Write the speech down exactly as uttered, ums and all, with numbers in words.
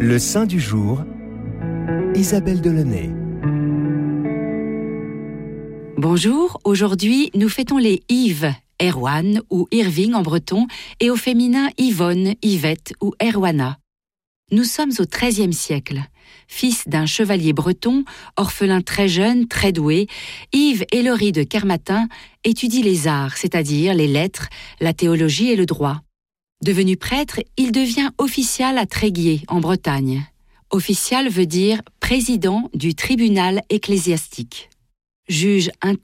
Le saint du jour, Isabelle Delaunay. Bonjour, aujourd'hui nous fêtons les Yves, Erwan ou Irving en breton et au féminin Yvonne, Yvette ou Erwana. Nous sommes au treizième siècle. Fils d'un chevalier breton, orphelin très jeune, très doué, Yves Hélory de Kermatin étudie les arts, c'est-à-dire les lettres, la théologie et le droit. Devenu prêtre, il devient official à Tréguier, en Bretagne. Official veut dire président du tribunal ecclésiastique. Juge